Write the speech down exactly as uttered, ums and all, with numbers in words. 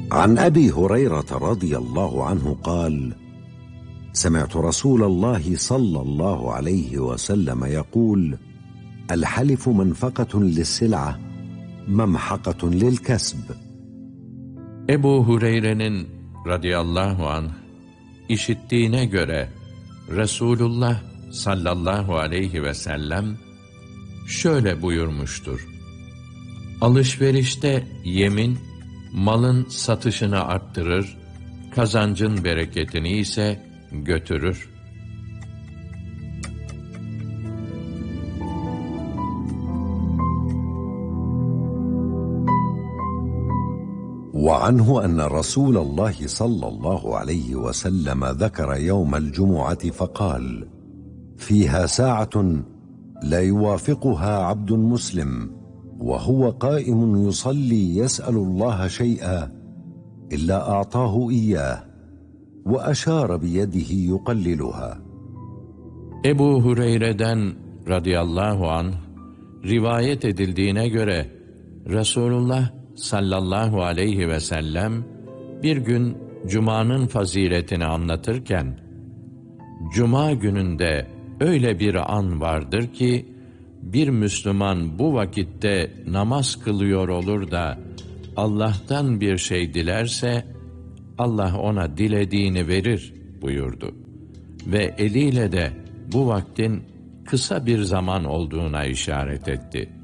عن أبي هريرة رضي الله عنه قال: سمعت رسول الله صلى الله عليه وسلم يقول: الحلف منفقة للسلعة ممحقة للكسب. Ebu Hureyre'nin radıyallahu anh işittiğine göre Resulullah sallallahu aleyhi ve sellem şöyle buyurmuştur: Alışverişte yemin, malın satışını arttırır, kazancın bereketini ise götürür. وعنه أن رسول الله صلى الله عليه وسلم ذكر يوم الجمعة فقال: فيها ساعة لا يوافقها عبد مسلم وهو قائم يصلي يسأل الله شيئا إلا أعطاه إياه، وأشار بيده يقللها. Ebu Hureyre'den radıyallahu anh rivayet edildiğine göre Resulullah sallallahu aleyhi ve sellem bir gün Cuma'nın faziletini anlatırken, Cuma gününde öyle bir an vardır ki, bir Müslüman bu vakitte namaz kılıyor olur da Allah'tan bir şey dilerse, Allah ona dilediğini verir buyurdu. Ve eliyle de bu vaktin kısa bir zaman olduğuna işaret etti.